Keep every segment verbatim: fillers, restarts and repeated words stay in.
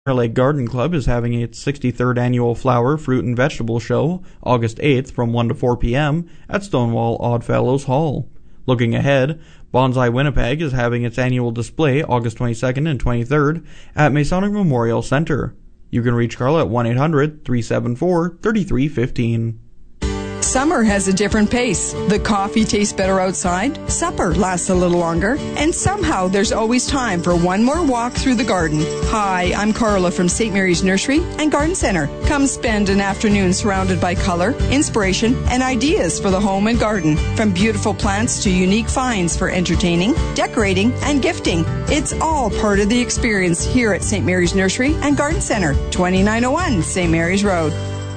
Bear Lake Garden Club is having its sixty-third annual Flower, Fruit, and Vegetable Show, August eighth from one to four p.m. at Stonewall Oddfellows Hall. Looking ahead, Bonsai Winnipeg is having its annual display August twenty-second and twenty-third at Masonic Memorial Center. You can reach Carla at one eight hundred, three seven four, three three one five. Summer has a different pace. The coffee tastes better outside, supper lasts a little longer, and somehow there's always time for one more walk through the garden. Hi, I'm Carla from Saint Mary's Nursery and Garden Center. Come spend an afternoon surrounded by color, inspiration, and ideas for the home and garden. From beautiful plants to unique finds for entertaining, decorating, and gifting. It's all part of the experience here at Saint Mary's Nursery and Garden Center, twenty-nine oh one Saint Mary's Road.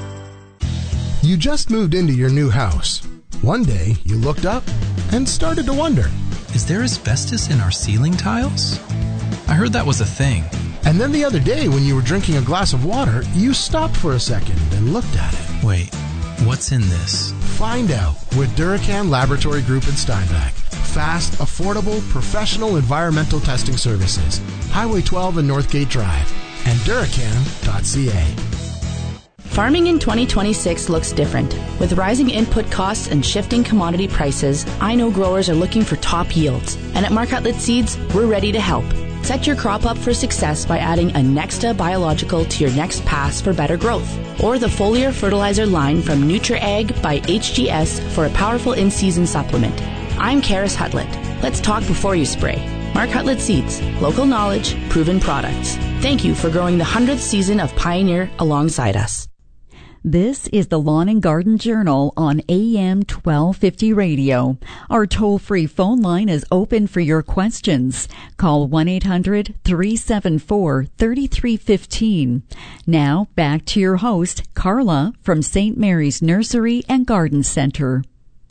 You just moved into your new house. One day, you looked up and started to wonder, is there asbestos in our ceiling tiles? I heard that was a thing. And then the other day, when you were drinking a glass of water, you stopped for a second and looked at it. Wait, what's in this? Find out with Duracan Laboratory Group in Steinbach. Fast, affordable, professional environmental testing services. Highway twelve and Northgate Drive. And Duracan dot c a. Farming in twenty twenty-six looks different. With rising input costs and shifting commodity prices, I know growers are looking for top yields. And at Mark Hutlett Seeds, we're ready to help. Set your crop up for success by adding a Nexta biological to your next pass for better growth. Or the foliar fertilizer line from NutriAg by H G S for a powerful in-season supplement. I'm Karis Hutlett. Let's talk before you spray. Mark Hutlett Seeds. Local knowledge, proven products. Thank you for growing the hundredth season of Pioneer alongside us. This is the Lawn and Garden Journal on A M twelve fifty radio. Our toll-free phone line is open for your questions. Call one eight hundred, three seven four, three three one five. Now, back to your host, Carla, from Saint Mary's Nursery and Garden Center.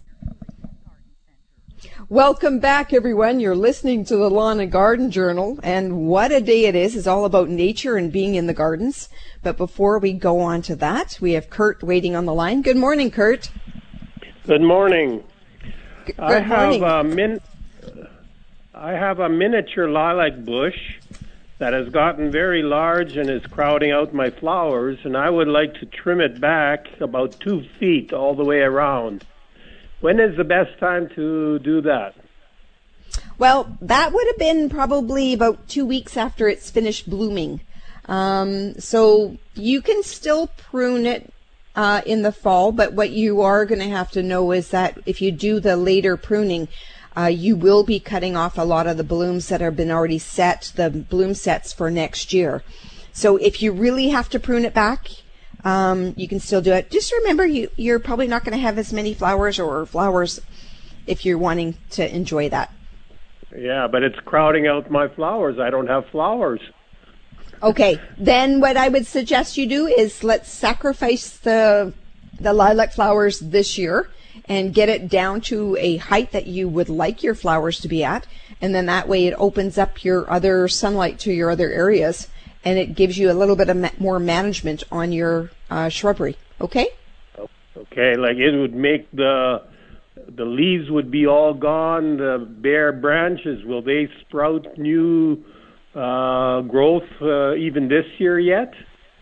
Welcome back, everyone. You're listening to the Lawn and Garden Journal, and what a day it is. It's all about nature and being in the gardens. But before we go on to that, we have Kurt waiting on the line. Good morning, Kurt. Good morning. G- I good have morning. a min- I have a miniature lilac bush that has gotten very large and is crowding out my flowers, and I would like to trim it back about two feet all the way around. When is the best time to do that? Well, that would have been probably about two weeks after it's finished blooming. Um, so you can still prune it uh, in the fall, but what you are going to have to know is that if you do the later pruning, uh, you will be cutting off a lot of the blooms that have been already set, the bloom sets for next year. So if you really have to prune it back, um, you can still do it. Just remember, you, you're probably not going to have as many flowers or flowers if you're wanting to enjoy that. Yeah, but it's crowding out my flowers. I don't have flowers. Okay, then what I would suggest you do is let's sacrifice the the lilac flowers this year and get it down to a height that you would like your flowers to be at, and then that way it opens up your other sunlight to your other areas, and it gives you a little bit of ma- more management on your uh, shrubbery. Okay? Okay, like it would make the the leaves would be all gone, the bare branches, will they sprout new Uh, growth uh, even this year yet?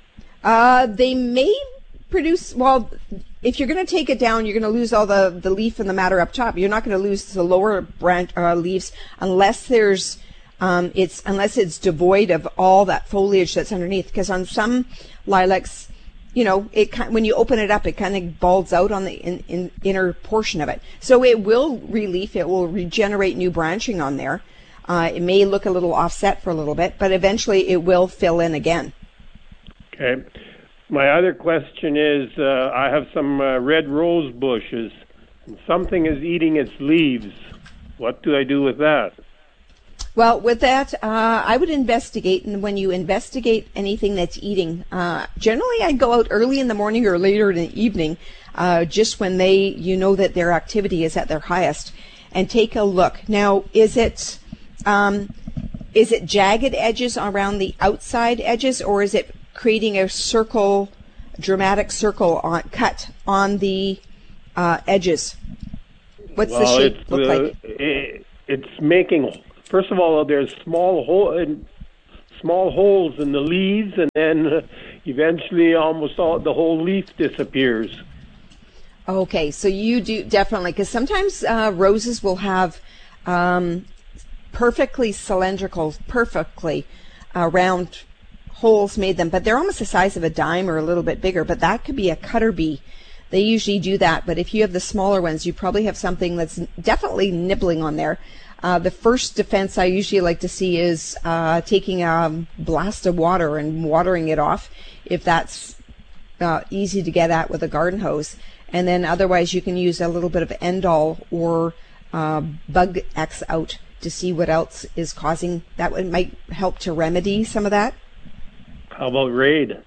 Uh, they may produce, well, if you're going to take it down, you're going to lose all the, the leaf and the matter up top. You're not going to lose the lower branch uh, leaves unless there's um, it's unless it's devoid of all that foliage that's underneath. Because on some lilacs, you know, it when you open it up, it kind of balds out on the in, in, inner portion of it. So it will relief, it will regenerate new branching on there. Uh, it may look a little offset for a little bit, but eventually it will fill in again. Okay. My other question is, uh, I have some uh, red rose bushes, and something is eating its leaves. What do I do with that? Well, with that, uh, I would investigate, and when you investigate anything that's eating, uh, generally I go out early in the morning or later in the evening, uh, just when they, you know that their activity is at their highest, and take a look. Now, is it... Um, is it jagged edges around the outside edges, or is it creating a circle, dramatic circle on, cut on the uh, edges? What's well, the shape it's, look uh, like? It, it's making, first of all, there's small hole, small holes in the leaves, and then uh, eventually almost all the whole leaf disappears. Okay, so you do definitely, because sometimes uh, roses will have um, perfectly cylindrical, perfectly uh, round holes made them, but they're almost the size of a dime or a little bit bigger, but that could be a cutter bee. They usually do that, but if you have the smaller ones, you probably have something that's definitely nibbling on there. Uh, the first defense I usually like to see is uh, taking a blast of water and watering it off, if that's uh, easy to get at with a garden hose. And then otherwise you can use a little bit of Endol or uh, Bug X out to see what else is causing that. It might help to remedy some of that. How about Raid?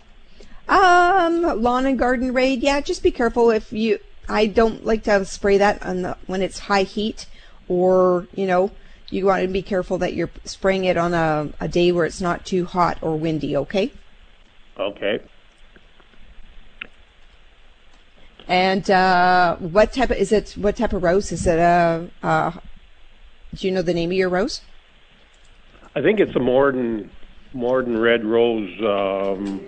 Um, lawn and garden Raid. Yeah, just be careful if you. I don't like to spray that on the, when it's high heat, or you know, you want to be careful that you're spraying it on a, a day where it's not too hot or windy. Okay. Okay. And uh, what type of is it? What type of rose is it? A uh, uh, do you know the name of your rose? I think it's a Morden Morden red rose. Um,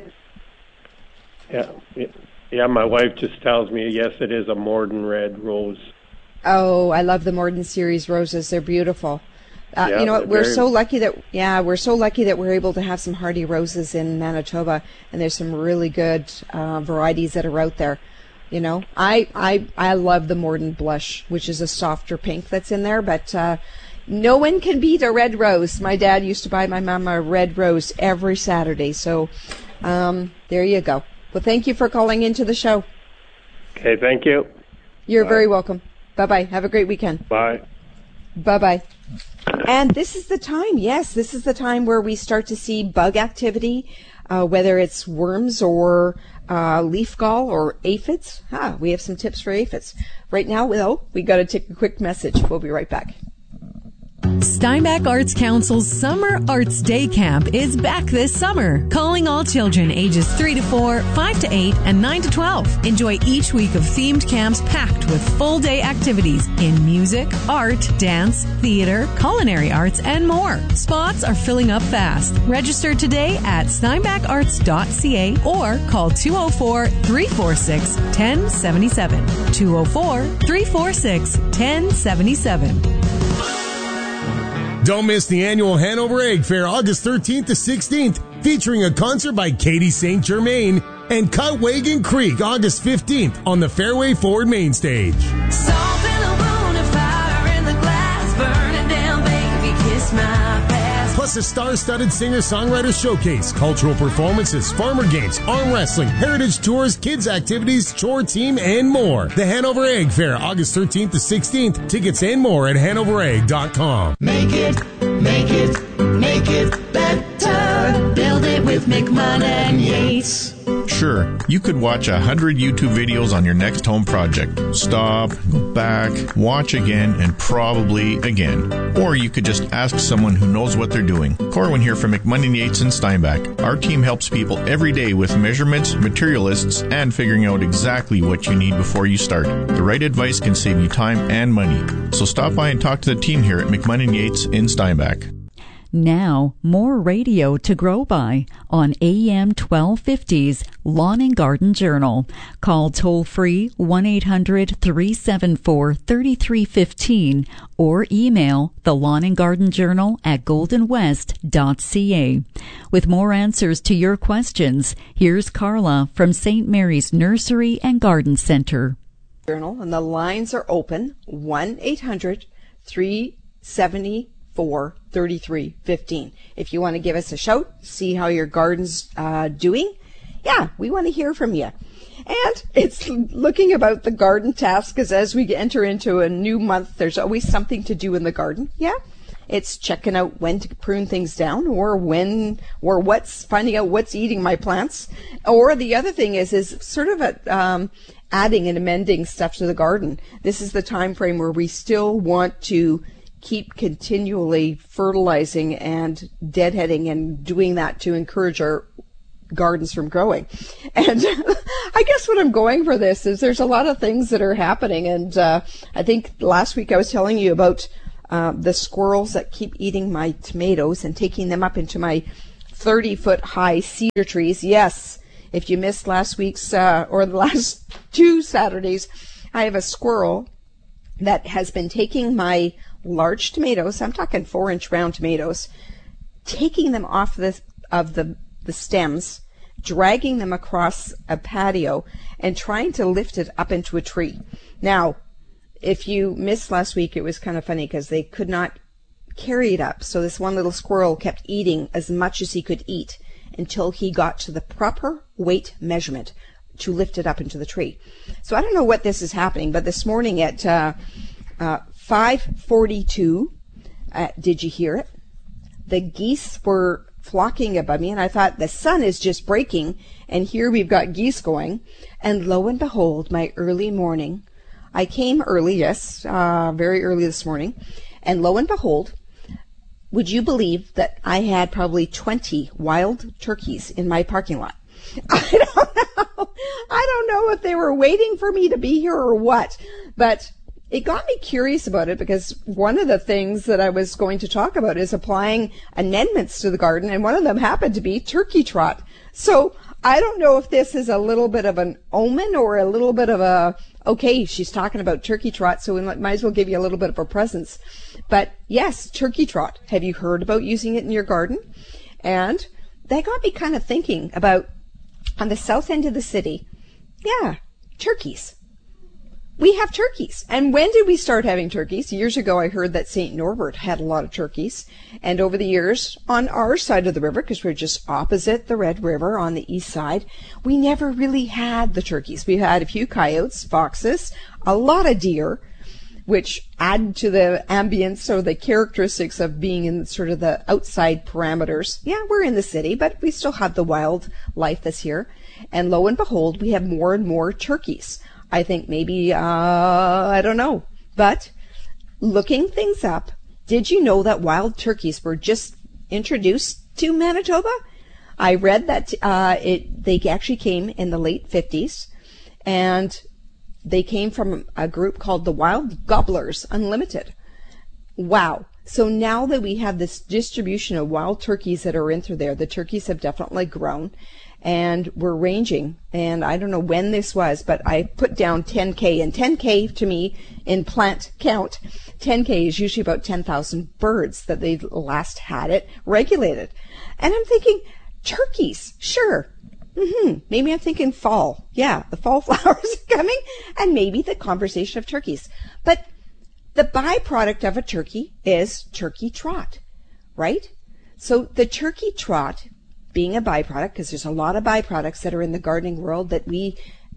Yeah, yeah. My wife just tells me, yes, it is a Morden red rose. Oh, I love the Morden series roses. They're beautiful. Uh, yeah, you know what? We're very... so lucky that yeah, we're so lucky that we're able to have some hardy roses in Manitoba, and there's some really good uh, varieties that are out there. You know, I I I love the Morden blush, which is a softer pink that's in there, but uh, no one can beat a red rose. My dad used to buy my mom a red rose every Saturday, so um, there you go. Well, thank you for calling into the show. Okay, thank you. You're Bye. very welcome. Bye-bye. Have a great weekend. Bye. Bye-bye. And this is the time, yes, this is the time where we start to see bug activity, uh, whether it's worms or uh, leaf gall or aphids. Ah, we have some tips for aphids. Right now, well, we got to take a quick message. We'll be right back. Steinbach Arts Council's Summer Arts Day Camp is back this summer, calling all children ages three to four, five to eight, and nine to twelve. Enjoy each week of themed camps packed with full-day activities in music, art, dance, theater, culinary arts, and more. Spots are filling up fast. Register today at steinbach arts dot c a or call two oh four, three four six, one oh seven seven. two oh four, three four six, one oh seven seven. Don't miss the annual Hanover Egg Fair August thirteenth to sixteenth, featuring a concert by Katie Saint Germain and Cutwagon Creek August fifteenth on the Fairway Forward main stage. Salt in a wound and fire in the glass, burning down, baby, kiss my past. Plus a star-studded singer-songwriter showcase, cultural performances, farmer games, arm wrestling, heritage tours, kids activities, chore team, and more. The Hanover Egg Fair August thirteenth to sixteenth. Tickets and more at hanover egg dot com. Make it, make it, make it better. Build it with McMahon and Yates. Sure, you could watch a hundred YouTube videos on your next home project. Stop, go back, watch again, and probably again. Or you could just ask someone who knows what they're doing. Corwin here from McMahon and Yates in Steinbach. Our team helps people every day with measurements, material lists, and figuring out exactly what you need before you start. The right advice can save you time and money. So stop by and talk to the team here at McMahon and Yates in Steinbach. Now, more radio to grow by on A M twelve fifty's Lawn and Garden Journal. Call toll-free one eight hundred, three seven four, three three one five or email the Lawn and Garden Journal at golden west dot c a. With more answers to your questions, here's Carla from Saint Mary's Nursery and Garden Center. Journal, and the lines are open, one eight hundred, three seven four, three three one five. If you want to give us a shout, see how your garden's uh, doing, yeah, we want to hear from you. And it's looking about the garden task, because as we enter into a new month, there's always something to do in the garden. Yeah, it's checking out when to prune things down, or when, or what's finding out what's eating my plants. Or the other thing is, is sort of a, um, adding and amending stuff to the garden. This is the time frame where we still want to keep continually fertilizing and deadheading and doing that to encourage our gardens from growing. And I guess what I'm going for this is there's a lot of things that are happening. And uh, I think last week I was telling you about uh, the squirrels that keep eating my tomatoes and taking them up into my thirty-foot high cedar trees. Yes, if you missed last week's uh, or the last two Saturdays, I have a squirrel that has been taking my large tomatoes, I'm talking four-inch round tomatoes, taking them off the, of the, the stems, dragging them across a patio, and trying to lift it up into a tree. Now, if you missed last week, it was kind of funny because they could not carry it up. So this one little squirrel kept eating as much as he could eat until he got to the proper weight measurement to lift it up into the tree. So I don't know what this is happening, but this morning at uh, uh, five forty-two, uh, did you hear it? The geese were flocking above me, and I thought the sun is just breaking, and here we've got geese going. And lo and behold, my early morning, I came early, yes, uh, very early this morning, and lo and behold, would you believe that I had probably twenty wild turkeys in my parking lot? I don't know. I don't know if they were waiting for me to be here or what, but it got me curious about it because one of the things that I was going to talk about is applying amendments to the garden, and one of them happened to be turkey trot. So I don't know if this is a little bit of an omen or a little bit of a, okay, she's talking about turkey trot, so we might as well give you a little bit of a presence. But yes, turkey trot. Have you heard about using it in your garden? And that got me kind of thinking about on the south end of the city, yeah, turkeys. We have turkeys. And when did we start having turkeys? Years ago, I heard that Saint Norbert had a lot of turkeys. And over the years, on our side of the river, because we're just opposite the Red River on the east side, we never really had the turkeys. We had a few coyotes, foxes, a lot of deer, which add to the ambience or the characteristics of being in sort of the outside parameters. Yeah, we're in the city, but we still have the wild life that's here. And lo and behold, we have more and more turkeys. I think maybe, uh, I don't know. But looking things up, did you know that wild turkeys were just introduced to Manitoba? I read that uh, it they actually came in the late fifties, and they came from a group called the Wild Gobblers Unlimited. Wow. So now that we have this distribution of wild turkeys that are in through there, the turkeys have definitely grown. And we're ranging, and I don't know when this was, but I put down ten K, and ten K to me in plant count, ten K is usually about ten thousand birds that they last had it regulated. And I'm thinking, turkeys, sure. Mm-hmm. Maybe I'm thinking fall. Yeah, the fall flowers are coming, and maybe the conversation of turkeys. But the byproduct of a turkey is turkey trot, right? So the turkey trot being a byproduct, because there's a lot of byproducts that are in the gardening world that we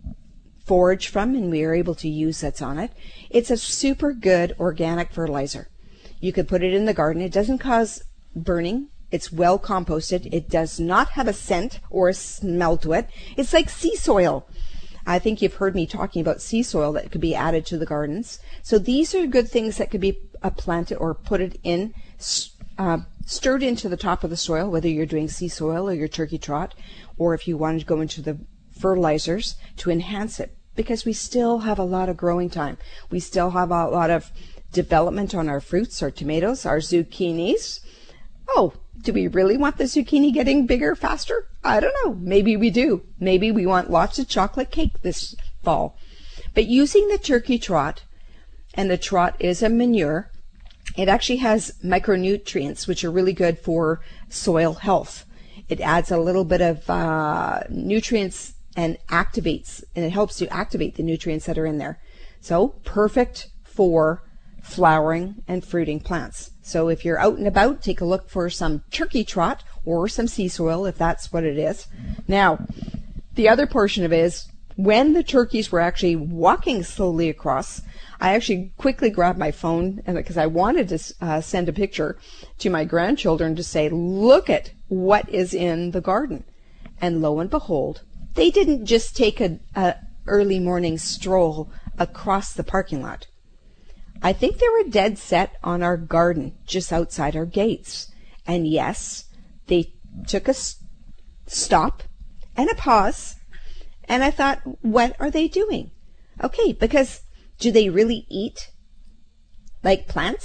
forage from and we are able to use that's on it. It's a super good organic fertilizer. You could put it in the garden. It doesn't cause burning. It's well composted. It does not have a scent or a smell to it. It's like sea soil. I think you've heard me talking about sea soil that could be added to the gardens. So these are good things that could be uh, planted or put it in, uh, stirred into the top of the soil, whether you're doing sea soil or your turkey trot, or if you wanted to go into the fertilizers to enhance it, because we still have a lot of growing time. We still have a lot of development on our fruits, our tomatoes, our zucchinis. Oh, do we really want the zucchini getting bigger faster? I don't know. Maybe we do. Maybe we want lots of chocolate cake this fall. But using the turkey trot, and the trot is a manure, it actually has micronutrients, which are really good for soil health. It adds a little bit of uh, nutrients and activates, and it helps to activate the nutrients that are in there. So perfect for flowering and fruiting plants. So if you're out and about, take a look for some turkey trot or some sea soil, if that's what it is. Now, the other portion of it is when the turkeys were actually walking slowly across, I actually quickly grabbed my phone because I wanted to uh, send a picture to my grandchildren to say, look at what is in the garden. And lo and behold, they didn't just take a, a early morning stroll across the parking lot. I think they were dead set on our garden just outside our gates. And yes, they took a s- stop and a pause. And I thought, what are they doing? Okay, because do they really eat like plants?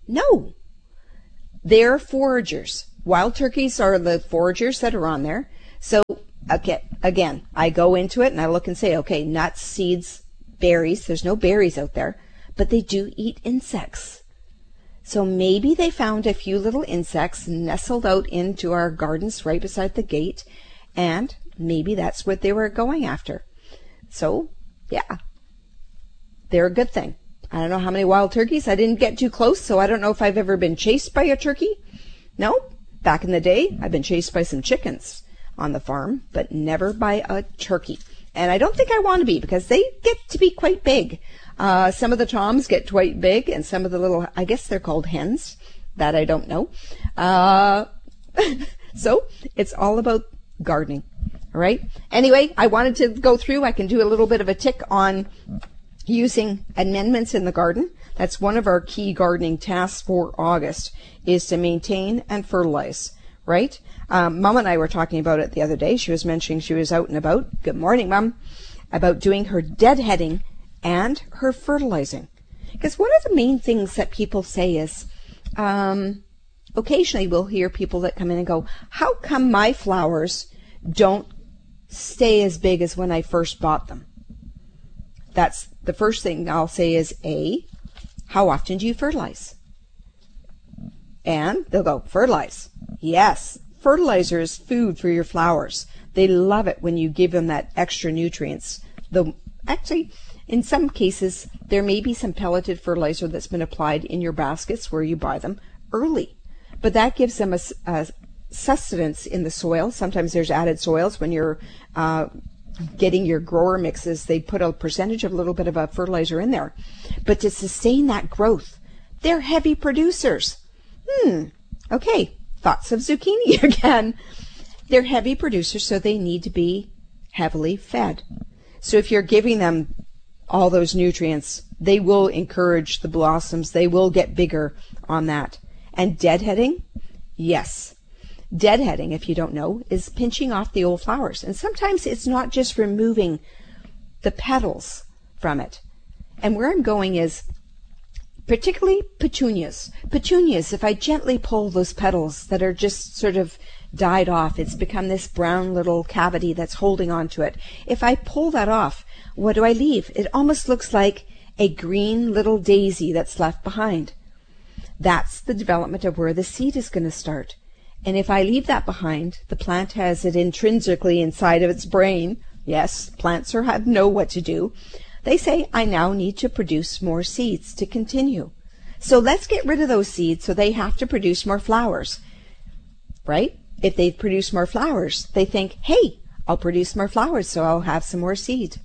No. They're foragers. Wild turkeys are the foragers that are on there. So, okay, again, I go into it and I look and say, okay, nuts, seeds, berries. There's no berries out there, but they do eat insects. So maybe they found a few little insects nestled out into our gardens right beside the gate, and maybe that's what they were going after. So, yeah, they're a good thing. I don't know how many wild turkeys. I didn't get too close, so I don't know if I've ever been chased by a turkey. No, back in the day, I've been chased by some chickens on the farm, but never by a turkey. And I don't think I want to be, because they get to be quite big. Uh, some of the toms get quite big, and some of the little, I guess they're called hens. That I don't know. Uh, so it's all about gardening. All right. Anyway, I wanted to go through. I can do a little bit of a tick on using amendments in the garden. That's one of our key gardening tasks for August, is to maintain and fertilize. Right? Um, Mom and I were talking about it the other day. She was mentioning she was out and about. Good morning, Mom. About doing her deadheading and her fertilizing. Because one of the main things that people say is, um, occasionally we'll hear people that come in and go, how come my flowers don't stay as big as when I first bought them? That's the first thing I'll say is, A, how often do you fertilize? And they'll go, fertilize. Yes, fertilizer is food for your flowers. They love it when you give them that extra nutrients. The, actually, in some cases, there may be some pelleted fertilizer that's been applied in your baskets where you buy them early. But that gives them a, a sustenance in the soil. Sometimes there's added soils when you're uh, getting your grower mixes. They put a percentage of a little bit of a fertilizer in there. But to sustain that growth, they're heavy producers. Hmm, okay. Thoughts of zucchini again. They're heavy producers, so they need to be heavily fed. So if you're giving them all those nutrients, they will encourage the blossoms. They will get bigger on that. And deadheading? Yes. Deadheading, if you don't know, is pinching off the old flowers. And sometimes it's not just removing the petals from it. And where I'm going is, particularly petunias. Petunias, if I gently pull those petals that are just sort of died off, it's become this brown little cavity that's holding on to it. If I pull that off, what do I leave? It almost looks like a green little daisy that's left behind. That's the development of where the seed is going to start. And if I leave that behind, the plant has it intrinsically inside of its brain. Yes, plants are, have know what to do. They say, I now need to produce more seeds to continue. So let's get rid of those seeds so they have to produce more flowers. Right? If they produce more flowers, they think, hey, I'll produce more flowers so I'll have some more seed.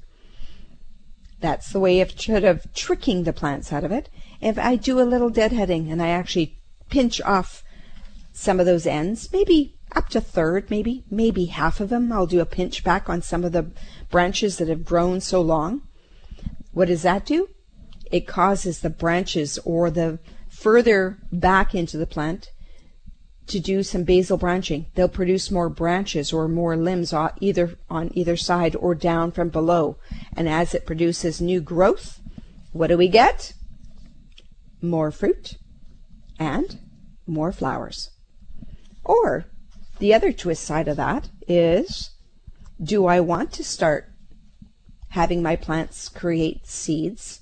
That's the way of sort of tricking the plants out of it. If I do a little deadheading and I actually pinch off some of those ends, maybe up to a third, maybe, maybe half of them, I'll do a pinch back on some of the branches that have grown so long. What does that do? It causes the branches or the further back into the plant to do some basal branching. They'll produce more branches or more limbs on either on either side or down from below. And as it produces new growth, what do we get? More fruit and more flowers. Or the other twist side of that is, do I want to start having my plants create seeds?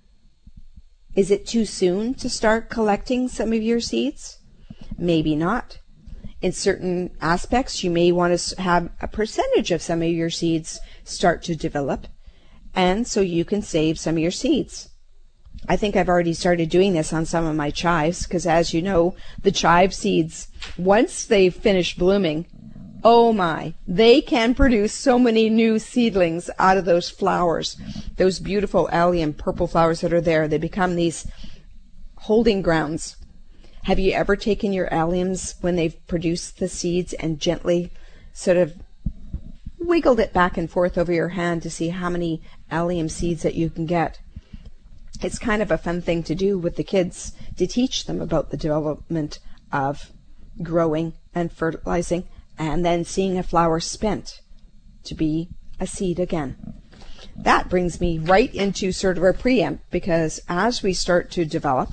Is it too soon to start collecting some of your seeds? Maybe not. In certain aspects, you may want to have a percentage of some of your seeds start to develop, and so you can save some of your seeds. I think I've already started doing this on some of my chives, because as you know, the chive seeds, once they finish blooming, oh my, they can produce so many new seedlings out of those flowers. Those beautiful allium purple flowers that are there, they become these holding grounds. Have you ever taken your alliums when they've produced the seeds and gently sort of wiggled it back and forth over your hand to see how many allium seeds that you can get? It's kind of a fun thing to do with the kids, to teach them about the development of growing and fertilizing, and then seeing a flower spent to be a seed again. That brings me right into sort of a preempt, because as we start to develop,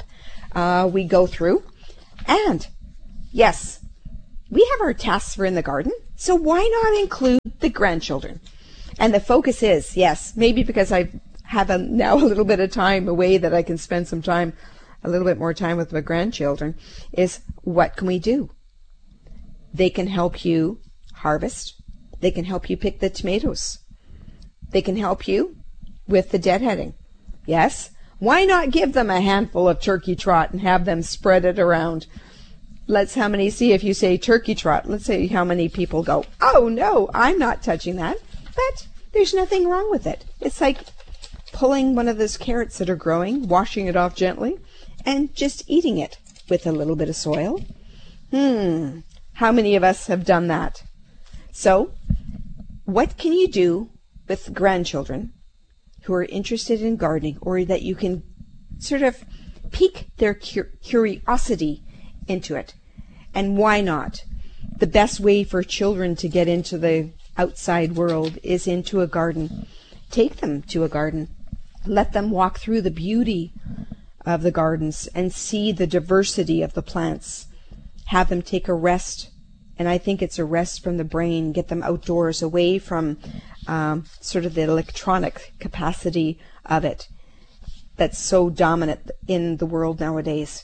uh, we go through. And yes, we have our tasks for in the garden, so why not include the grandchildren? And the focus is, yes, maybe because I have a, now a little bit of time away that I can spend some time, a little bit more time with my grandchildren, is what can we do? They can help you harvest. They can help you pick the tomatoes. They can help you with the deadheading. Yes? Why not give them a handful of turkey trot and have them spread it around? Let's how many see if you say turkey trot. Let's see how many people go, oh no, I'm not touching that. But there's nothing wrong with it. It's like pulling one of those carrots that are growing, washing it off gently, and just eating it with a little bit of soil. Hmm, how many of us have done that? So, what can you do with grandchildren who are interested in gardening, or that you can sort of pique their cur- curiosity into it? And why not? The best way for children to get into the outside world is into a garden. Take them to a garden. Let them walk through the beauty of the gardens and see the diversity of the plants. Have them take a rest. And I think it's a rest from the brain. Get them outdoors, away from um, sort of the electronic capacity of it that's so dominant in the world nowadays.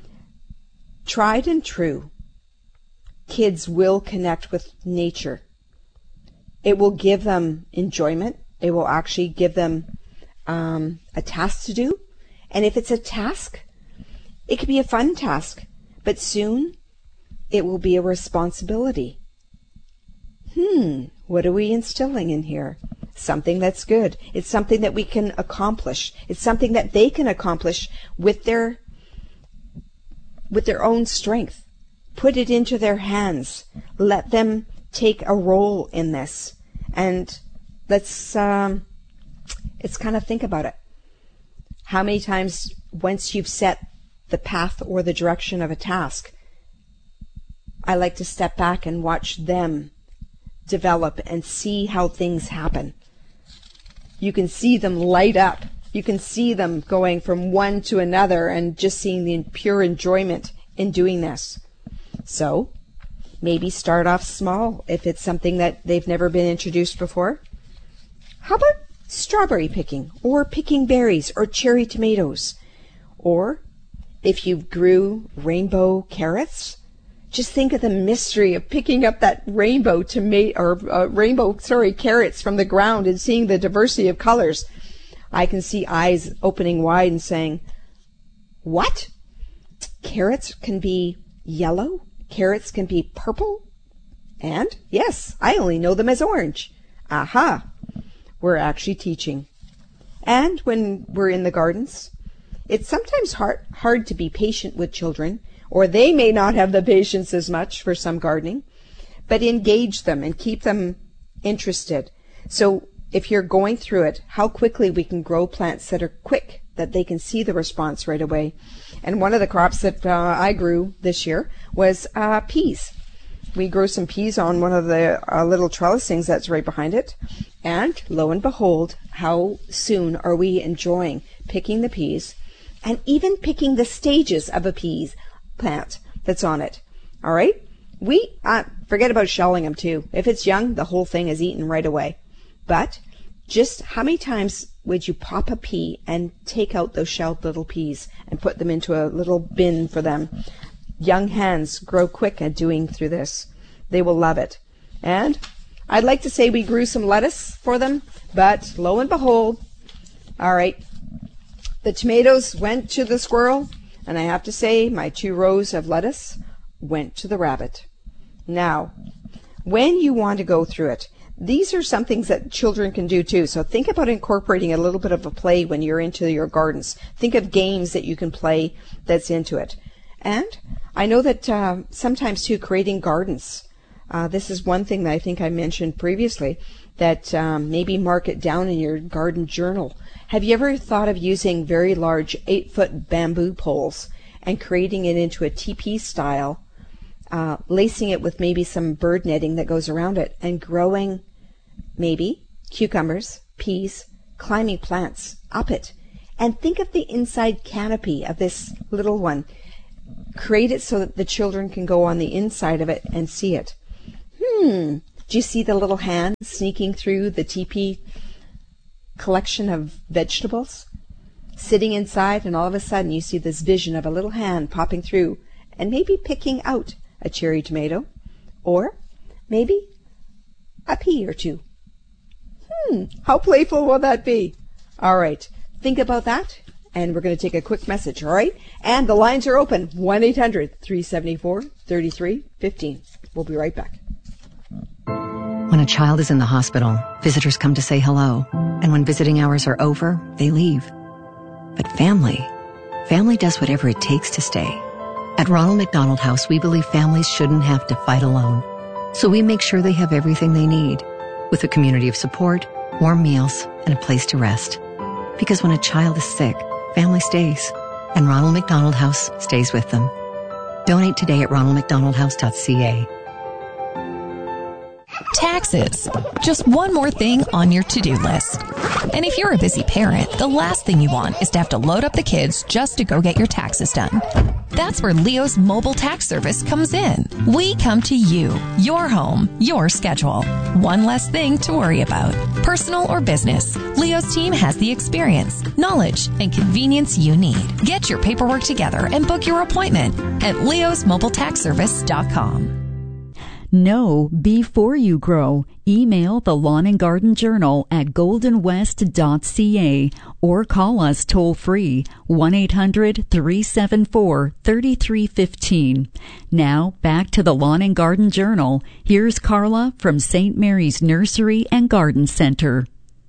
Tried and true. Kids will connect with nature. It will give them enjoyment. It will actually give them um, a task to do. And if it's a task, it could be a fun task. But soon, it will be a responsibility. Hmm, what are we instilling in here? Something that's good. It's something that we can accomplish. It's something that they can accomplish with their with their own strength. Put it into their hands. Let them take a role in this. And let's um, let's kind of think about it. How many times, once you've set the path or the direction of a task, I like to step back and watch them develop and see how things happen. You can see them light up. You can see them going from one to another and just seeing the pure enjoyment in doing this. So, maybe start off small if it's something that they've never been introduced before. How about strawberry picking, or picking berries, or cherry tomatoes? Or if you grew rainbow carrots, just think of the mystery of picking up that rainbow tomato or uh, rainbow, sorry, carrots from the ground and seeing the diversity of colors. I can see eyes opening wide and saying, "What? Carrots can be yellow? Carrots can be purple? And yes, I only know them as orange." Aha! We're actually teaching. And when we're in the gardens, it's sometimes hard hard to be patient with children, or they may not have the patience as much for some gardening, but engage them and keep them interested. So if you're going through it, how quickly we can grow plants that are quick, that they can see the response right away. And one of the crops that uh, I grew this year was uh, peas. We grew some peas on one of the uh, little trellisings that's right behind it. And lo and behold, how soon are we enjoying picking the peas and even picking the stages of a peas plant that's on it. All right? We uh, forget about shelling them too. If it's young, the whole thing is eaten right away. But just how many times would you pop a pea and take out those shelled little peas and put them into a little bin for them? Young hands grow quick at doing through this. They will love it. And I'd like to say we grew some lettuce for them, but lo and behold, all right, the tomatoes went to the squirrel, and I have to say my two rows of lettuce went to the rabbit. Now, when you want to go through it, these are some things that children can do too. So think about incorporating a little bit of a play when you're into your gardens. Think of games that you can play that's into it. And I know that uh, sometimes too, creating gardens. Uh, this is one thing that I think I mentioned previously, that um, maybe mark it down in your garden journal. Have you ever thought of using very large eight-foot bamboo poles and creating it into a teepee style, uh, lacing it with maybe some bird netting that goes around it, and growing maybe cucumbers, peas, climbing plants up it, And think of the inside canopy of this little one. Create it so that the children can go on the inside of it and see it. Hmm. Do you see the little hand sneaking through the teepee collection of vegetables? Sitting inside, and all of a sudden you see this vision of a little hand popping through and maybe picking out a cherry tomato or maybe a pea or two. Hmm. How playful will that be? All right. Think about that. And we're going to take a quick message, all right? And the lines are open, one eight hundred three seven four three three one five. We'll be right back. When a child is in the hospital, visitors come to say hello. And when visiting hours are over, they leave. But family, family does whatever it takes to stay. At Ronald McDonald House, we believe families shouldn't have to fight alone. So we make sure they have everything they need, with a community of support, warm meals, and a place to rest. Because when a child is sick, family stays, and Ronald McDonald House stays with them. Donate today at ronald mcdonald house dot c a. Taxes. Just one more thing on your to-do list. And if you're a busy parent, the last thing you want is to have to load up the kids just to go get your taxes done. That's where Leo's mobile tax service comes in. We come to you, your home, your schedule. One less thing to worry about. Personal or business, Leo's team has the experience, knowledge, and convenience you need. Get your paperwork together and book your appointment at leos mobile tax service dot com. Know before you grow. Email the Lawn and Garden Journal at golden west dot c a or call us toll free one eight hundred three seven four three three one five. Now back to the Lawn and Garden Journal. Here's Carla from Saint Mary's Nursery and Garden Center.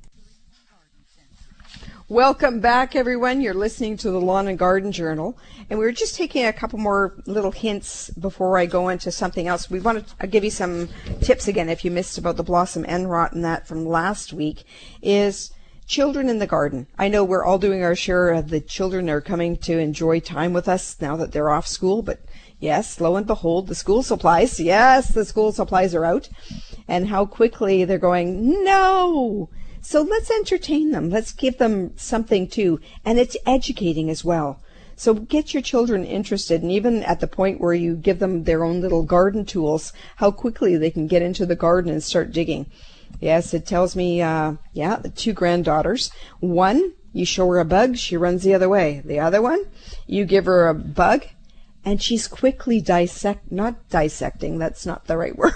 Welcome back, everyone. You're listening to the Lawn and Garden Journal, and we were just taking a couple more little hints before I go into something else. We want to give you some tips again if you missed about the blossom end rot and that from last week, is children in the garden. I know we're all doing our share of the children are coming to enjoy time with us now that they're off school, but yes, lo and behold, the school supplies, yes, the school supplies are out, and how quickly they're going, no! So let's entertain them. Let's give them something too. And it's educating as well. So get your children interested. And even at the point where you give them their own little garden tools, how quickly they can get into the garden and start digging. Yes, it tells me, uh, yeah, the two granddaughters. One, you show her a bug, she runs the other way. The other one, you give her a bug, and she's quickly dissect, not dissecting, that's not the right word.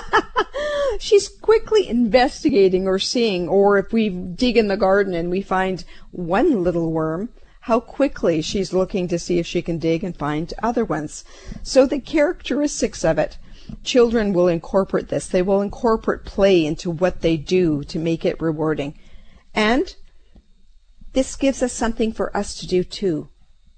She's quickly investigating or seeing, or if we dig in the garden and we find one little worm, how quickly she's looking to see if she can dig and find other ones. So the characteristics of it, children will incorporate this. They will incorporate play into what they do to make it rewarding. And this gives us something for us to do too.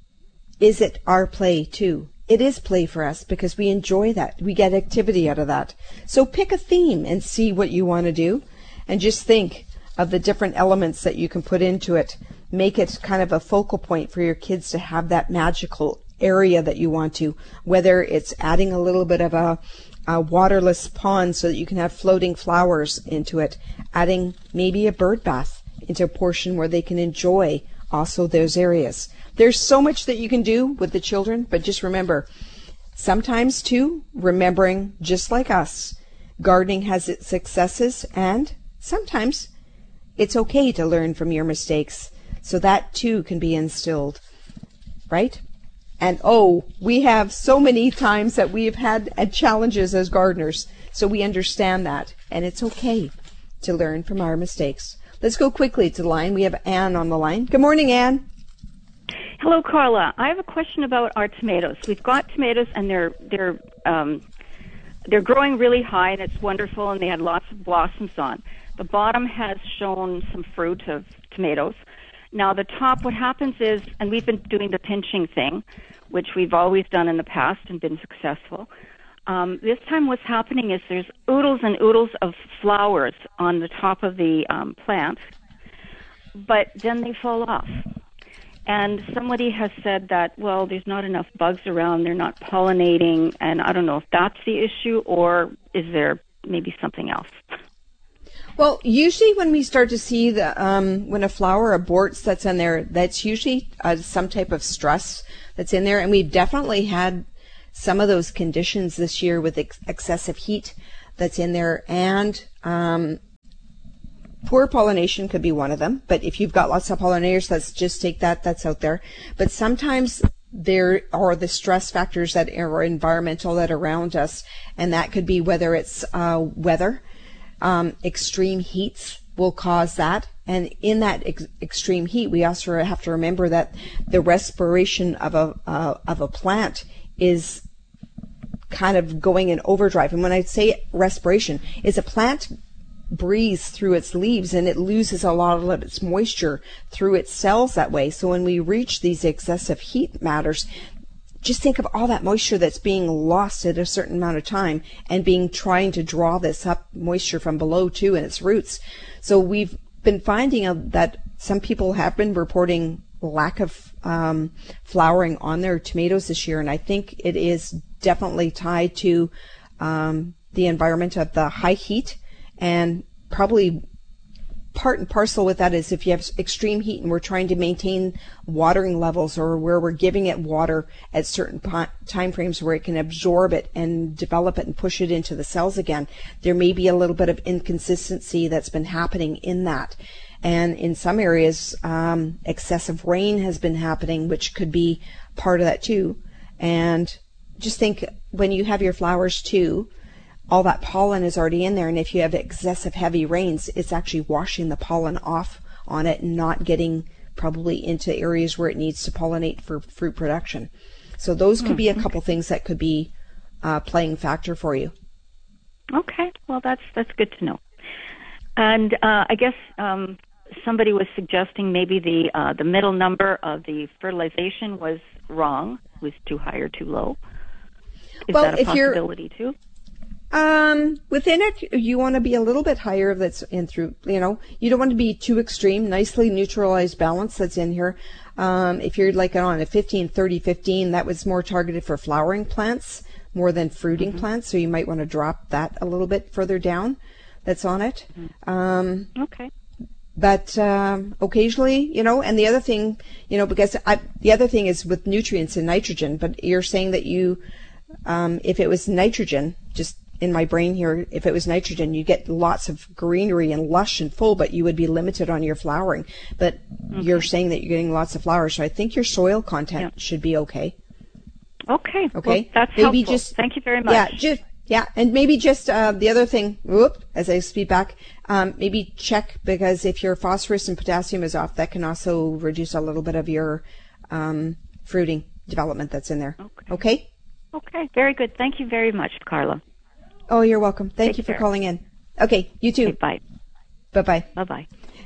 Is it our play too? It is play for us because we enjoy that. We get activity out of that. So pick a theme and see what you want to do. And just think of the different elements that you can put into it. Make it kind of a focal point for your kids to have that magical area that you want to. Whether it's adding a little bit of a, a waterless pond so that you can have floating flowers into it. Adding maybe a bird bath into a portion where they can enjoy also those areas. There's so much that you can do with the children, but just remember, sometimes too, remembering, just like us, gardening has its successes, and sometimes it's okay to learn from your mistakes. So that too can be instilled, right? And oh, we have so many times that we have had uh, challenges as gardeners, so we understand that, and it's okay to learn from our mistakes. Let's go quickly to the line. We have Anne on the line. Good morning, Anne. Hello, Carla. I have a question about our tomatoes. We've got tomatoes, and they're they're um, they're growing really high, and it's wonderful, and they had lots of blossoms on. The bottom has shown some fruit of tomatoes. Now, the top, what happens is, and we've been doing the pinching thing, which we've always done in the past and been successful. Um, this time what's happening is there's oodles and oodles of flowers on the top of the um, plant, but then they fall off. And somebody has said that, well, there's not enough bugs around, they're not pollinating, and I don't know if that's the issue or is there maybe something else. Well, usually when we start to see the um, when a flower aborts that's in there, that's usually uh, some type of stress that's in there, and we've definitely had some of those conditions this year with ex- excessive heat that's in there, and um, poor pollination could be one of them. But if you've got lots of pollinators, let's just take that. That's out there. But sometimes there are the stress factors that are environmental that are around us, and that could be whether it's uh, weather. Um, extreme heats will cause that, and in that ex- extreme heat, we also have to remember that the respiration of a uh, of a plant is kind of going in overdrive. And when I say respiration, is a plant breathes through its leaves and it loses a lot of its moisture through its cells that way. So when we reach these excessive heat matters, just think of all that moisture that's being lost at a certain amount of time and being trying to draw this up moisture from below too in its roots. So we've been finding out that some people have been reporting lack of um, flowering on their tomatoes this year, and I think it is definitely tied to um, the environment of the high heat, and probably part and parcel with that is if you have extreme heat and we're trying to maintain watering levels, or where we're giving it water at certain time frames where it can absorb it and develop it and push it into the cells again, there may be a little bit of inconsistency that's been happening in that. And in some areas, um, excessive rain has been happening, which could be part of that too. And just think, when you have your flowers too, all that pollen is already in there, and if you have excessive heavy rains, it's actually washing the pollen off on it and not getting probably into areas where it needs to pollinate for fruit production. So those could be a couple things that could be uh, playing factor for you. Okay, well that's that's good to know. And uh, I guess um, somebody was suggesting maybe the uh, the middle number of the fertilization was wrong, was too high or too low. Is well, that a if possibility you're, too? Um, within it, you want to be a little bit higher that's in through, you know, you don't want to be too extreme, nicely neutralized balance that's in here. Um, if you're like on a fifteen, thirty, fifteen, that was more targeted for flowering plants more than fruiting mm-hmm. plants. So you might want to drop that a little bit further down that's on it. Mm-hmm. Um, okay. But um, occasionally, you know, and the other thing, you know, because I, the other thing is with nutrients and nitrogen, but you're saying that you, um, if it was nitrogen, just in my brain here, if it was nitrogen, you get lots of greenery and lush and full, but you would be limited on your flowering. But okay. you're saying that you're getting lots of flowers, so I think your soil content yeah. should be okay. Okay. Okay. Well, that's maybe helpful. Just, Thank you very much. Yeah, just yeah, and maybe just uh, the other thing. Whoop, as I speed back, um, maybe check, because if your phosphorus and potassium is off, that can also reduce a little bit of your um, fruiting development that's in there. Okay. Okay. Okay. Very good. Thank you very much, Carla. Oh, you're welcome. Thank Take you for care. calling in. Okay, you too. Okay, bye. Bye-bye. Bye-bye.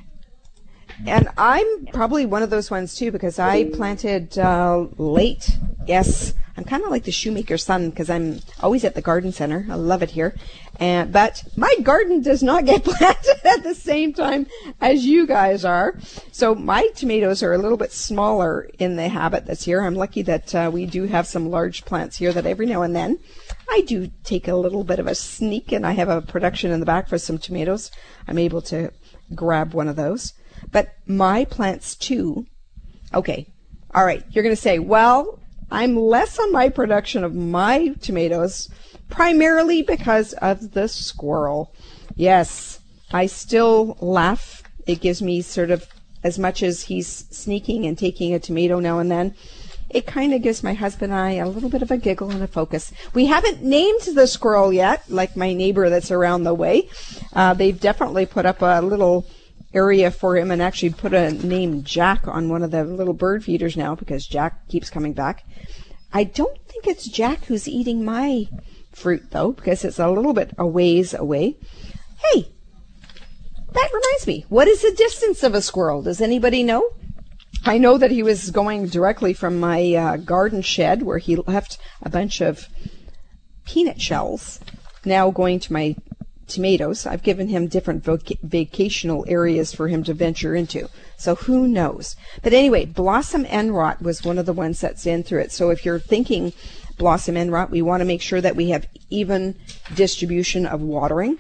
And I'm probably one of those ones too, because I planted uh, late. Yes, I'm kind of like the shoemaker's son, because I'm always at the garden center. I love it here. And but my garden does not get planted at the same time as you guys are. So my tomatoes are a little bit smaller in the habit that's here. I'm lucky that uh, we do have some large plants here that every now and then I do take a little bit of a sneak, and I have a production in the back for some tomatoes. I'm able to grab one of those. But my plants too, okay, all right, you're going to say, well, I'm less on my production of my tomatoes, primarily because of the squirrel. Yes, I still laugh. It gives me sort of, as much as he's sneaking and taking a tomato now and then, it kind of gives my husband and I a little bit of a giggle and a focus. We haven't named the squirrel yet, like my neighbor that's around the way. Uh, they've definitely put up a little area for him and actually put a name Jack on one of the little bird feeders now, because Jack keeps coming back. I don't think it's Jack who's eating my fruit, though, because it's a little bit a ways away. Hey, that reminds me, what is the distance of a squirrel? Does anybody know? I know that he was going directly from my uh, garden shed, where he left a bunch of peanut shells, now going to my tomatoes. I've given him different voc- vacational areas for him to venture into. So who knows? But anyway, blossom end rot was one of the ones that's in through it. So if you're thinking blossom end rot, we want to make sure that we have even distribution of watering.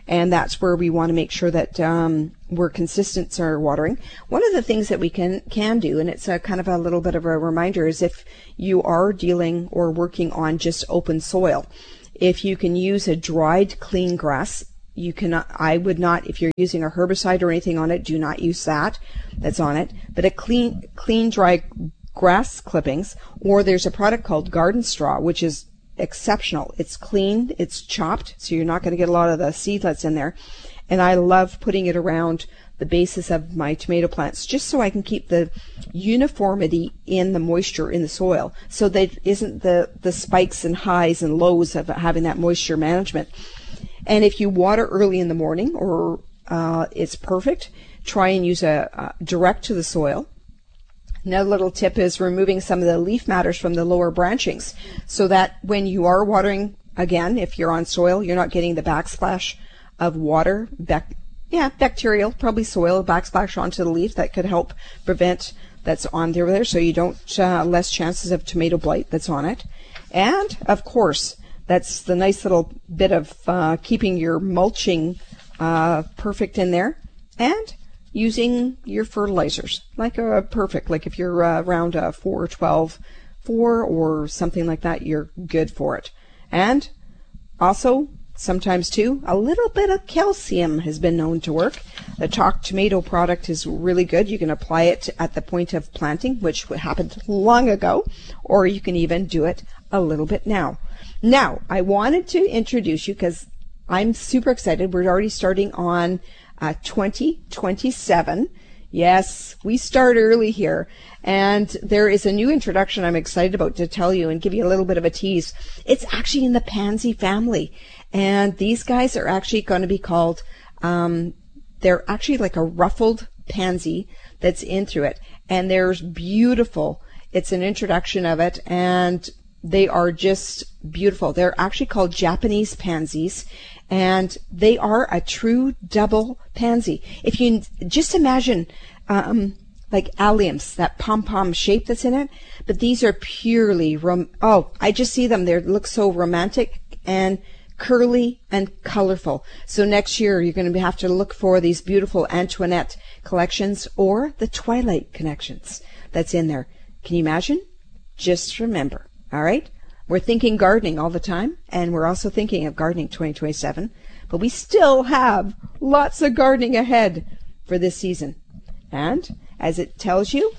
And that's where we want to make sure that um, we're consistent in our watering. One of the things that we can can do, and it's a kind of a little bit of a reminder, is if you are dealing or working on just open soil, if you can use a dried clean grass, you cannot, I would not, if you're using a herbicide or anything on it, do not use that that's on it. But a clean, clean, dry grass clippings, or there's a product called Garden Straw, which is exceptional. It's clean, it's chopped, so you're not going to get a lot of the seedlets in there. And I love putting it around the bases of my tomato plants, just so I can keep the uniformity in the moisture in the soil, so that isn't the, the spikes and highs and lows of having that moisture management. And if you water early in the morning, or uh, it's perfect, try and use a uh, direct to the soil. Another little tip is removing some of the leaf matters from the lower branchings, so that when you are watering, again, if you're on soil, you're not getting the backsplash of water, bac- yeah, bacterial, probably soil backsplash onto the leaf. That could help prevent that's on there, there so you don't, uh, less chances of tomato blight that's on it. And, of course, that's the nice little bit of uh, keeping your mulching uh, perfect in there, and using your fertilizers like a perfect, like if you're uh, around a four twelve four or something like that, you're good for it. And also, sometimes too, a little bit of calcium has been known to work. The Talk Tomato product is really good. You can apply it at the point of planting, which happened long ago, or you can even do it a little bit now. Now, I wanted to introduce you because I'm super excited. We're already starting on uh, twenty twenty-seven. Yes, we start early here. And there is a new introduction I'm excited about to tell you and give you a little bit of a tease. It's actually in the pansy family. And these guys are actually going to be called, um, they're actually like a ruffled pansy that's in through it. And they're beautiful. It's an introduction of it. And they are just beautiful. They're actually called Japanese pansies, and they are a true double pansy. If you just imagine, um, like alliums, that pom-pom shape that's in it, but these are purely, rom- oh, I just see them. They look so romantic and curly and colorful. So next year you're going to have to look for these beautiful Antoinette collections or the Twilight connections that's in there. Can you imagine? Just remember. All right? We're thinking gardening all the time, and we're also thinking of gardening twenty twenty-seven, but we still have lots of gardening ahead for this season. And as it tells you,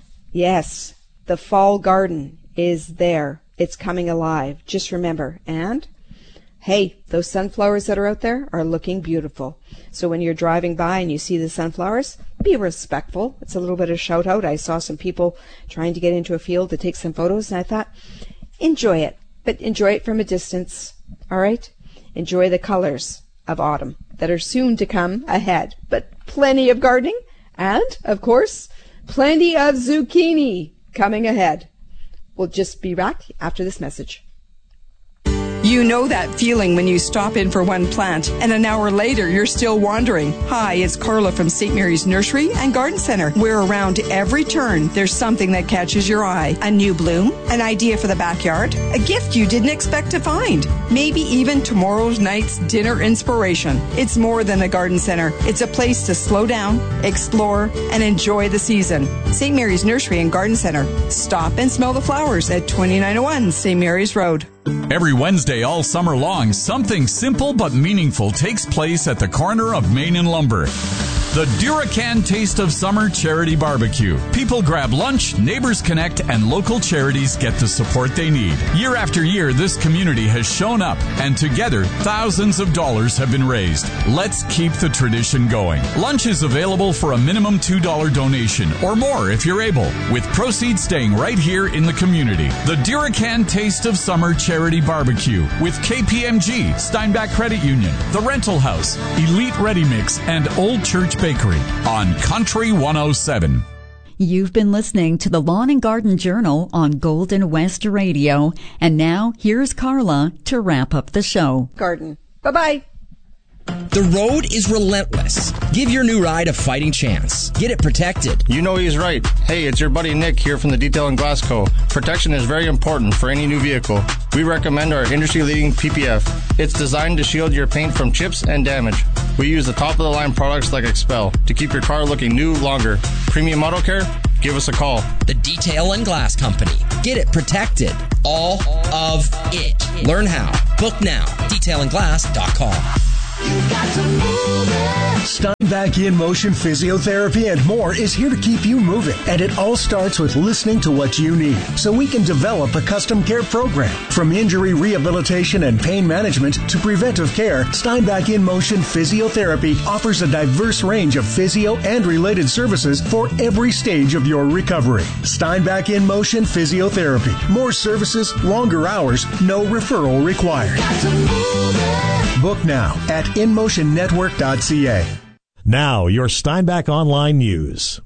yes, the fall garden is there. It's coming alive. Just remember. And hey, those sunflowers that are out there are looking beautiful. So when you're driving by and you see the sunflowers, be respectful. It's a little bit of shout out. I saw some people trying to get into a field to take some photos, and I thought, enjoy it, but enjoy it from a distance. All right? Enjoy the colors of autumn that are soon to come ahead. But plenty of gardening and, of course, plenty of zucchini coming ahead. We'll just be back after this message. You know that feeling when you stop in for one plant and an hour later you're still wandering. Hi, it's Carla from Saint Mary's Nursery and Garden Center, where around every turn there's something that catches your eye. A new bloom, an idea for the backyard, a gift you didn't expect to find, maybe even tomorrow's night's dinner inspiration. It's more than a garden center. It's a place to slow down, explore, and enjoy the season. Saint Mary's Nursery and Garden Center. Stop and smell the flowers at twenty-nine oh one Saint Mary's Road. Every Wednesday all summer long, something simple but meaningful takes place at the corner of Main and Lumber. The Duracan Taste of Summer Charity Barbecue. People grab lunch, neighbors connect, and local charities get the support they need. Year after year, this community has shown up, and together, thousands of dollars have been raised. Let's keep the tradition going. Lunch is available for a minimum two dollars donation, or more if you're able, with proceeds staying right here in the community. The Duracan Taste of Summer Charity Barbecue with K P M G, Steinbach Credit Union, The Rental House, Elite Ready Mix, and Old Church Bakery on Country one oh seven. You've been listening to the Lawn and Garden Journal on Golden West Radio. And now, here's Carla to wrap up the show. Garden. Bye-bye. The road is relentless. Give your new ride a fighting chance. Get it protected. You know he's right. Hey, it's your buddy Nick here from the Detail and Glass Co. Protection is very important for any new vehicle. We recommend our industry-leading P P F. It's designed to shield your paint from chips and damage. We use the top-of-the-line products like Expel to keep your car looking new longer. Premium Auto Care? Give us a call. The Detail and Glass Company. Get it protected. All of it. Learn how. Book now. detail and glass dot com. You've got to move it. Steinbach In Motion Physiotherapy and more is here to keep you moving. And it all starts with listening to what you need so we can develop a custom care program. From injury rehabilitation and pain management to preventive care, Steinbach In Motion Physiotherapy offers a diverse range of physio and related services for every stage of your recovery. Steinbach In Motion Physiotherapy. More services, longer hours, no referral required. Book now at in motion network dot c a. Now, your Steinbach Online News.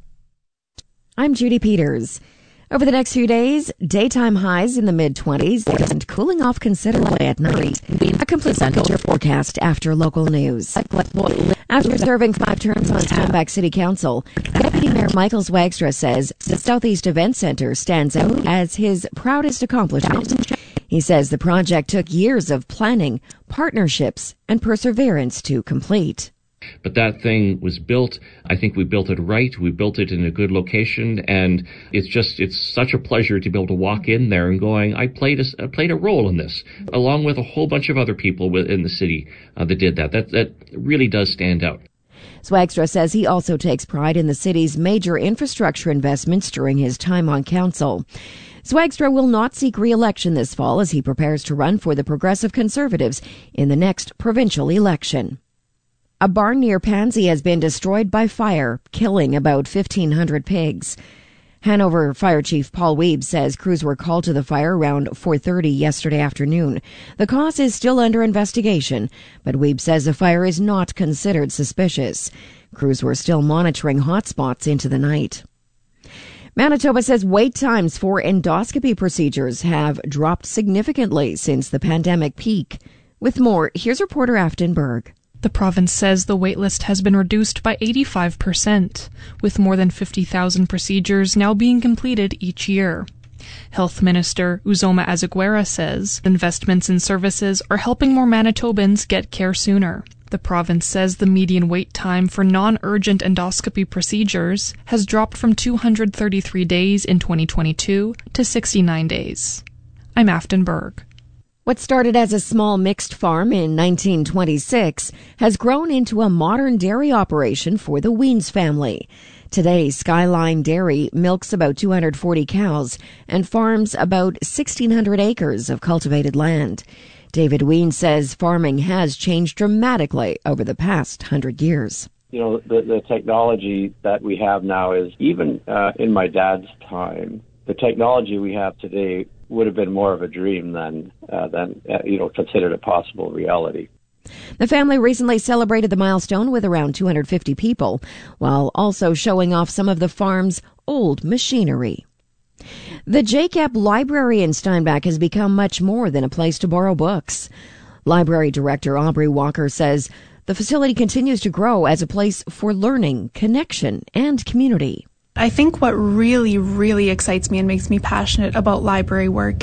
I'm Judy Peters. Over the next few days, daytime highs in the mid-twenties and cooling off considerably at night. A complete temperature forecast after local news. After serving five terms on Steinbach City Council, Deputy Mayor Michael Zwagstra says the Southeast Event Center stands out as his proudest accomplishment. He says the project took years of planning, partnerships, and perseverance to complete. But that thing was built. I think we built it right. We built it in a good location, and it's just, it's such a pleasure to be able to walk in there and going, I played a, I played a role in this, along with a whole bunch of other people in the city uh, that did that. That, that really does stand out. Zwagstra says he also takes pride in the city's major infrastructure investments during his time on council. Zwagstra will not seek re-election this fall as he prepares to run for the Progressive Conservatives in the next provincial election. A barn near Pansy has been destroyed by fire, killing about fifteen hundred pigs. Hanover Fire Chief Paul Wiebe says crews were called to the fire around four thirty yesterday afternoon. The cause is still under investigation, but Wiebe says the fire is not considered suspicious. Crews were still monitoring hotspots into the night. Manitoba says wait times for endoscopy procedures have dropped significantly since the pandemic peak. With more, here's reporter Afton Berg. The province says the waitlist has been reduced by eighty-five percent, with more than fifty thousand procedures now being completed each year. Health Minister Uzoma Azaguera says investments in services are helping more Manitobans get care sooner. The province says the median wait time for non-urgent endoscopy procedures has dropped from two hundred thirty-three days in twenty twenty-two to sixty-nine days. I'm Afton Berg. What started as a small mixed farm in nineteen twenty-six has grown into a modern dairy operation for the Weens family. Today, Skyline Dairy milks about two hundred forty cows and farms about sixteen hundred acres of cultivated land. David Ween says farming has changed dramatically over the past hundred years. You know, the, the technology that we have now is, even uh, in my dad's time, the technology we have today would have been more of a dream than, uh, than uh, you know, considered a possible reality. The family recently celebrated the milestone with around two hundred fifty people, while also showing off some of the farm's old machinery. The J CAP Library in Steinbach has become much more than a place to borrow books. Library Director Aubrey Walker says the facility continues to grow as a place for learning, connection, and community. I think what really, really excites me and makes me passionate about library work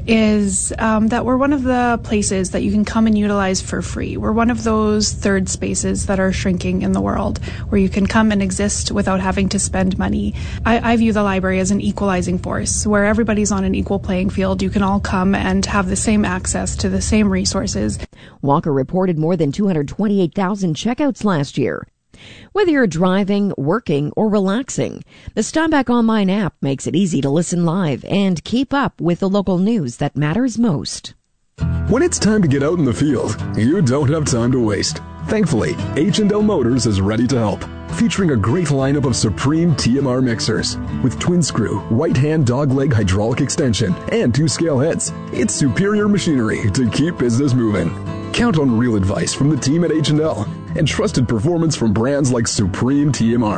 is um, that we're one of the places that you can come and utilize for free. We're one of those third spaces that are shrinking in the world, where you can come and exist without having to spend money. I, I view the library as an equalizing force, where everybody's on an equal playing field. You can all come and have the same access to the same resources. Walker reported more than two hundred twenty-eight thousand checkouts last year. Whether you're driving, working, or relaxing, the Steinbach Online app makes it easy to listen live and keep up with the local news that matters most. When it's time to get out in the field, you don't have time to waste. Thankfully, H and L Motors is ready to help, featuring a great lineup of Supreme T M R mixers with twin screw, right hand dogleg hydraulic extension, and two scale heads. It's superior machinery to keep business moving. Count on real advice from the team at H and L and trusted performance from brands like Supreme T M R.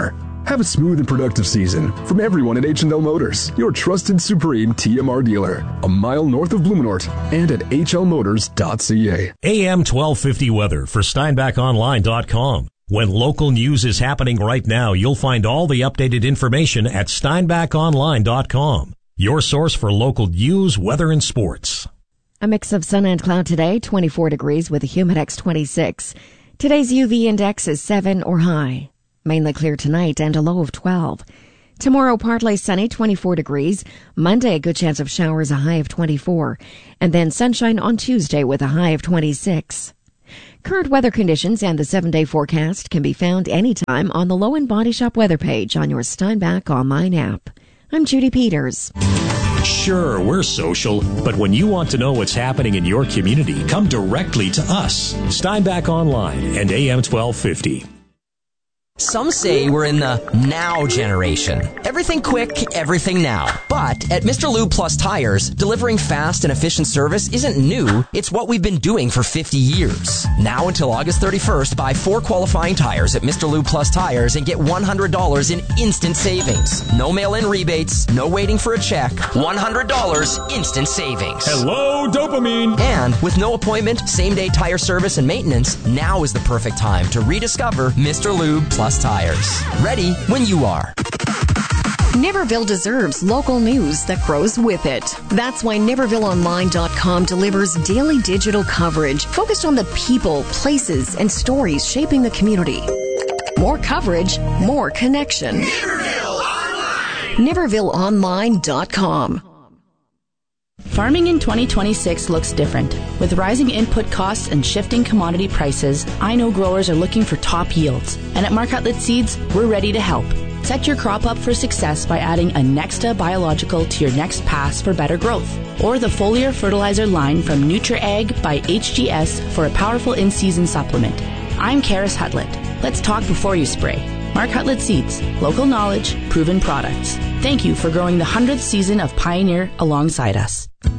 Have a smooth and productive season from everyone at H and L Motors, your trusted Supreme T M R dealer, a mile north of Blumenort and at h l motors dot c a. A M twelve fifty weather for steinbach online dot com. When local news is happening right now, you'll find all the updated information at steinbach online dot com, your source for local news, weather, and sports. A mix of sun and cloud today, twenty-four degrees with a Humidex twenty-six. Today's U V index is seven or high. Mainly clear tonight and a low of twelve. Tomorrow, partly sunny, twenty-four degrees. Monday, a good chance of showers, a high of twenty-four. And then sunshine on Tuesday with a high of twenty-six. Current weather conditions and the seven-day forecast can be found anytime on the Low and Body Shop weather page on your Steinbach online app. I'm Judy Peters. Sure, we're social, but when you want to know what's happening in your community, come directly to us. Steinbach Online and A M twelve fifty. Some say we're in the now generation. Everything quick, everything now. But at Mister Lube Plus Tires, delivering fast and efficient service isn't new. It's what we've been doing for fifty years. Now until August thirty-first, buy four qualifying tires at Mister Lube Plus Tires and get one hundred dollars in instant savings. No mail-in rebates, no waiting for a check. one hundred dollars instant savings. Hello, dopamine! And with no appointment, same-day tire service and maintenance, now is the perfect time to rediscover Mister Lube Plus Tires. Ready when you are. Niverville deserves local news that grows with it. That's why Niverville Online dot com delivers daily digital coverage focused on the people, places, and stories shaping the community. More coverage, more connection. Niverville Online! Niverville Online dot com. Farming in twenty twenty-six looks different. With rising input costs and shifting commodity prices, I know growers are looking for top yields. And at Mark Hutlett Seeds, we're ready to help. Set your crop up for success by adding a Nexta biological to your next pass for better growth. Or the foliar fertilizer line from NutriAg by H G S for a powerful in-season supplement. I'm Karis Hutlett. Let's talk before you spray. Mark Hutlett Seeds. Local knowledge, proven products. Thank you for growing the hundredth season of Pioneer alongside us.